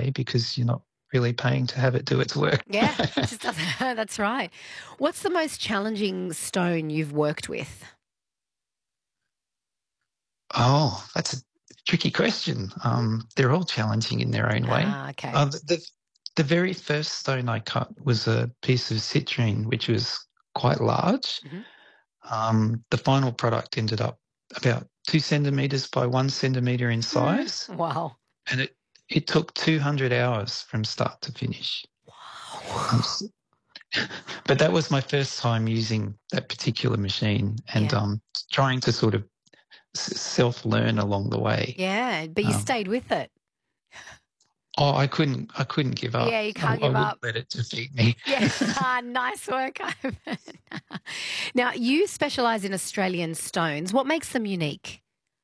way because you're not really paying to have it do its work. Yeah, it just doesn't. That's right. What's the most challenging stone you've worked with? Oh, that's a tricky question. They're all challenging in their own way. Ah, okay. The very first stone I cut was a piece of citrine, which was quite large. Mhm. The final product ended up about 2 centimeters by 1 centimeter in size, Wow. and it took 200 hours from start to finish. Um, Wow. s- but that was my first time using that particular machine, and Yeah. trying to sort of self-learn along the way. Yeah, but you Um, stayed with it. I couldn't give Yeah, up. you I can't give wouldn't up. let it defeat me. Yeah, nice work, Ivan. Now, you specialize in Australian stones. What makes them unique?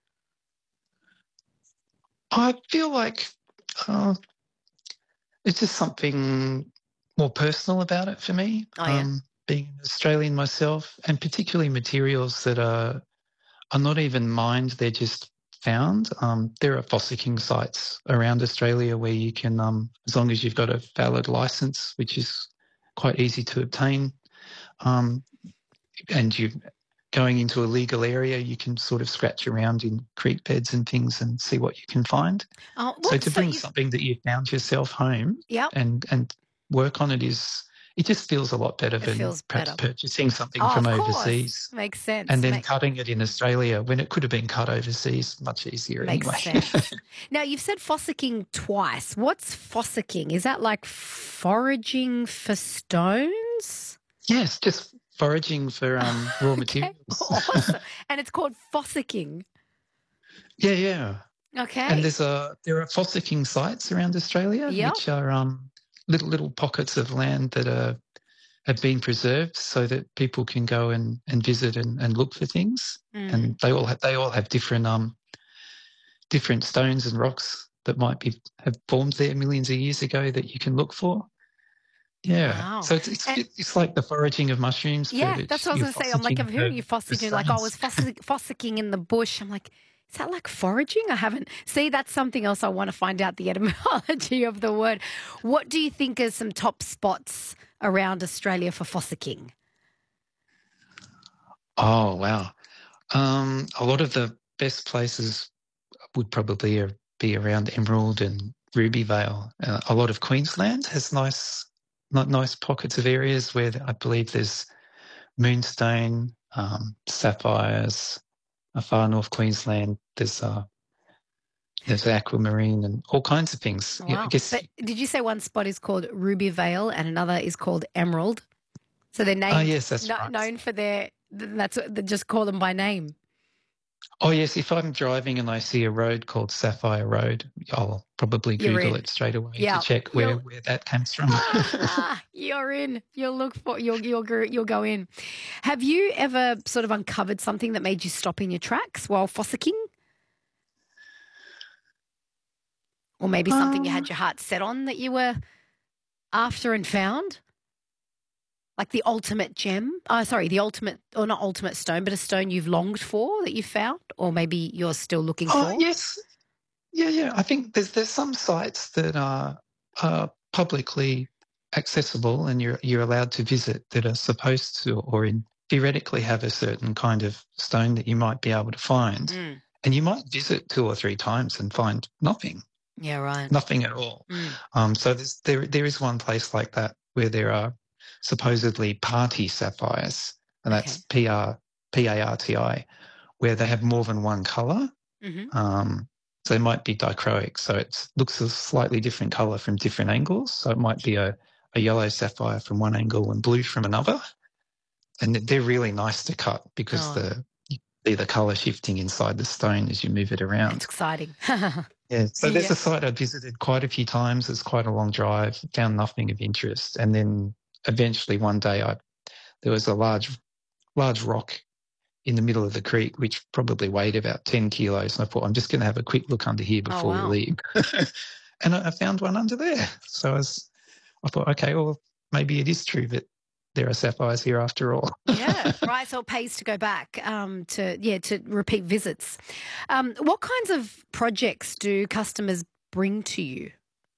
I feel like uh, it's just something more personal about it for me. Oh, yeah. Being an Australian myself, and particularly materials that are not even mined; they're just found. There are fossicking sites around Australia where you can, as long as you've got a valid license, which is quite easy to obtain, um, and you going into a legal area, you can sort of scratch around in creek beds and things and see what you can find. Oh, So what? to So bring you, something that you found yourself home yep, and work on it is it just feels a lot better it than feels perhaps better. purchasing something Oh, from of course. overseas Makes and sense. then cutting it in Australia when it could have been cut overseas much easier Makes anyway. sense. Now, you've said fossicking twice. What's fossicking? Is that like foraging for stones? Yes, just foraging for raw Okay, materials. awesome. And it's called fossicking. Yeah, yeah. And Okay. there are fossicking sites around Australia, Yep. which are little pockets of land that have been preserved so that people can go and visit and look for things. Mm. And they all have different stones and rocks that might have formed there millions of years ago that you can look for. Yeah, Wow. so it's And it's like the foraging of mushrooms, but yeah, that's it's what I was you're going to say. I'm like, I'm fossicking hearing you for fossicking, like, oh, I was stones. fossicking in the bush. I'm like, is that like foraging? I haven't. See, that's something else I want to find out the etymology of the word. What do you think are some top spots around Australia for fossicking? Oh wow. A lot of the best places would probably be around Emerald and Ruby Vale. A lot of Queensland has nice pockets of areas where I believe there's moonstone, sapphires. Far north Queensland, there's aquamarine and all kinds of things. Yeah, I Wow. guess. But did you say one spot is called Ruby Vale and another is called Emerald? So they're Oh named, yes, that's right. known for their, that's what, they just call them by name. Oh yes, if I'm driving and I see a road called Sapphire Road, I'll probably You're Google in. it straight away to Yeah. check where that comes from. You're in. You'll look for you'll go in. Have you ever sort of uncovered something that made you stop in your tracks while fossicking, or maybe something you um, had your heart set on that you were after and found, like the ultimate gem? Oh, sorry, the ultimate, or not ultimate stone, but a stone you've longed for that you found, or maybe you're still looking oh for. yes, yeah, yeah. I think there's some sites that are publicly accessible and you're allowed to visit that are supposed to or theoretically have a certain kind of stone that you might be able to find. Mm. And you might visit 2 or 3 times and find Yeah. Right. nothing at all. Mm. So there is one place like that where there are supposedly party sapphires, and that's Okay. PARTI, where they have more than one color. Hmm. So they might be dichroic, so it looks a slightly different color from different angles. So it might be a yellow sapphire from one angle and blue from another. And they're really nice to cut because Oh, you see the color shifting inside the stone as you move it that's around. exciting. Yeah, so there's Yeah. a site I'd visited quite a few times. It's quite a long drive, found nothing of interest. And then eventually one day there was a large rock in the middle of the creek, which probably weighed about 10 kilos. And I thought, I'm just going to have a quick look under here Oh, before we wow. leave. And I found one under there. So I thought, okay, well, maybe it is true that there are sapphires here after all. Yeah, right. So it pays to go back to repeat visits. What kinds of projects do customers bring to you?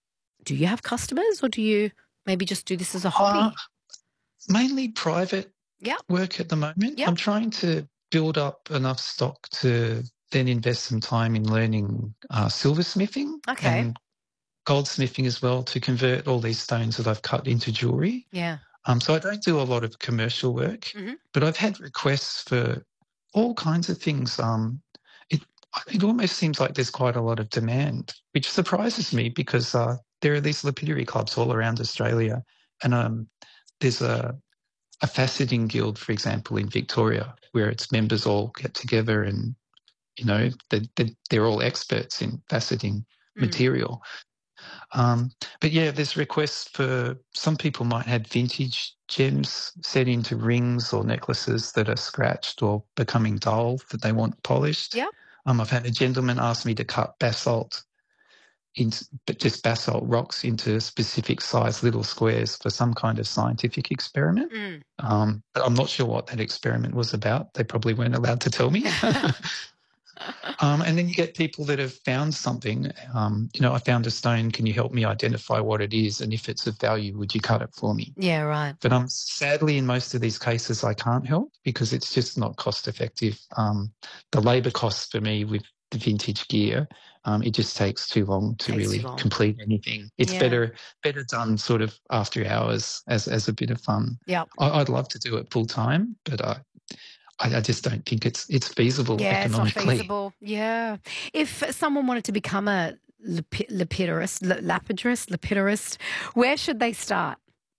do you have customers, or do you maybe just do this as a Uh, hobby? Mainly private Yep. work at the moment. Yep. I'm trying to build up enough stock to then invest some time in learning silversmithing Okay. and goldsmithing as well, to convert all these stones that I've cut into jewelry. Yeah. So I don't do a lot of commercial work, Hmm. but I've had requests for all kinds of things. It it almost seems like there's quite a lot of demand, which surprises me because there are these lapidary clubs all around Australia, and there's a faceting guild, for example, in Victoria, where its members all get together and they're all experts in faceting Mm. material. But yeah, there's requests for some people might have vintage gems set into rings or necklaces that are scratched or becoming dull that they want polished. Yep. I've had a gentleman ask me to cut just basalt rocks into specific size little squares for some kind of scientific experiment. Mm. But I'm not sure what that experiment was about. They probably weren't allowed to tell me. And then you get people that have found something. I found a stone. Can you help me identify what it is? And if it's of value, would you cut it for me? Yeah, right. But sadly, in most of these cases, I can't help because it's just not cost effective. The labour costs for me with the vintage gear, it just takes too long to really complete anything. It's better done sort of after hours as a bit of fun. Yep. I'd love to do it full time, but I just don't think it's feasible economically. It's not feasible. Yeah. If someone wanted to become a lapidurist, where should they start?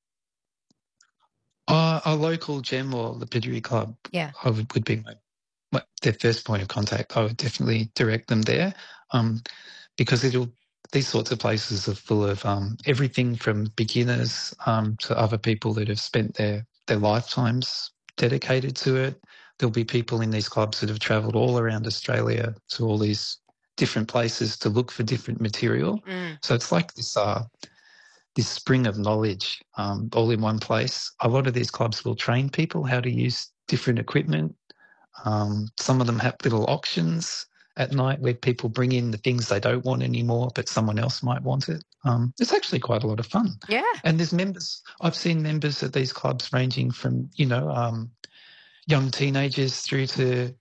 A local gem or lapidary club, would be their first point of contact. I would definitely direct them there, because these sorts of places are full of everything from beginners to other people that have spent their lifetimes dedicated to it. There'll be people in these clubs that have travelled all around Australia to all these different places to look for different material. So it's like this spring of knowledge all in one place. A lot of these clubs will train people how to use different equipment. Some of them have little auctions at night where people bring in the things they don't want anymore, but someone else might want it. It's actually quite a lot of fun. Yeah. And there's members. I've seen members at these clubs ranging from, young teenagers through to,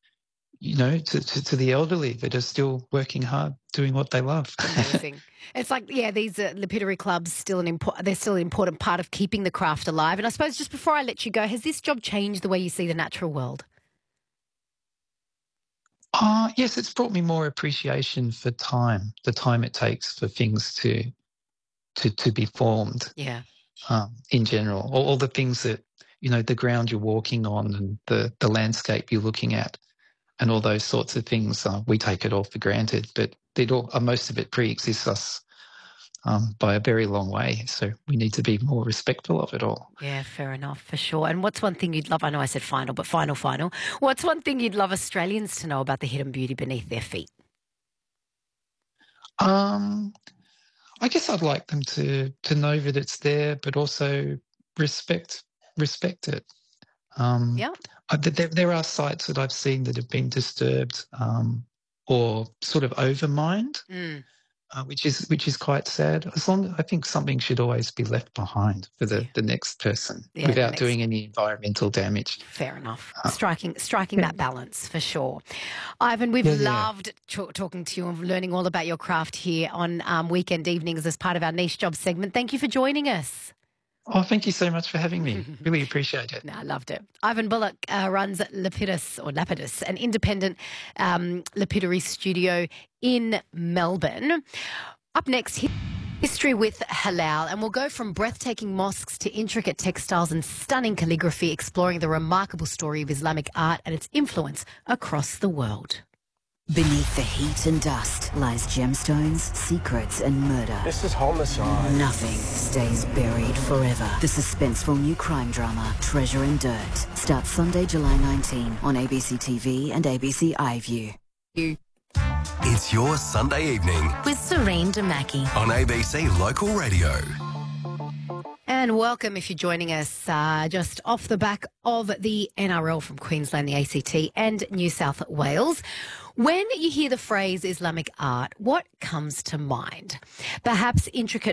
to the elderly that are still working hard doing what they love. Amazing. It's like, these lapidary clubs they're still an important part of keeping the craft alive. And I suppose just before I let you go, has this job changed the way you see the natural world? Yes, it's brought me more appreciation for time, the time it takes for things to be formed. Yeah. In general, all the things that, the ground you're walking on and the landscape you're looking at and all those sorts of things, we take it all for granted, but most of it pre-exists us by a very long way. So we need to be more respectful of it all. Yeah, fair enough, for sure. And what's one thing you'd love? I know I said final, but final. What's one thing you'd love Australians to know about the hidden beauty beneath their feet? I guess I'd like them to know that it's there, but also respect it. There are sites that I've seen that have been disturbed or sort of overmined, which is quite sad. I think something should always be left behind for the next person without doing any environmental damage. Fair enough. Striking that balance for sure. Ivan, we've loved talking to you and learning all about your craft here on weekend evenings as part of our Niche Job segment. Thank you for joining us. Oh, thank you so much for having me. Really appreciate it. No, I loved it. Ivan Bullock runs Lapidus, an independent lapidary studio in Melbourne. Up next, history with halal, and we'll go from breathtaking mosques to intricate textiles and stunning calligraphy, exploring the remarkable story of Islamic art and its influence across the world. Beneath the heat and dust lies gemstones, secrets and murder. This is homicide. Nothing stays buried forever. The suspenseful new crime drama, Treasure and Dirt, starts Sunday, July 19 on ABC TV and ABC iView. It's your Sunday evening With Serene Damaki. on ABC Local Radio. And welcome if you're joining us just off the back of the NRL from Queensland, the ACT and New South Wales. When you hear the phrase Islamic art, what comes to mind? Perhaps intricate